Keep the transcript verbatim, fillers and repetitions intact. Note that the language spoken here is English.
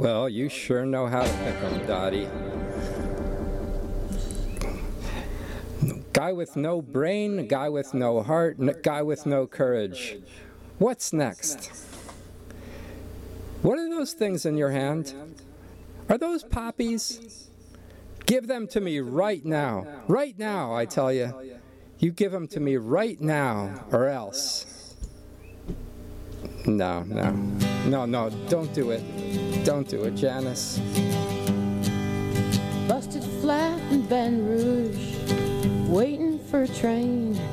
Well, you sure know how to pick 'em, Dottie. Guy with no brain, guy with no heart, n- guy with no courage. What's next? What are those things in your hand? Are those poppies? Give them to me right now. Right now, I tell you. You give them to me right now, or else. No, no. No, no, don't do it. Don't do it, Janice. Busted flat in Baton Rouge, waiting for a train.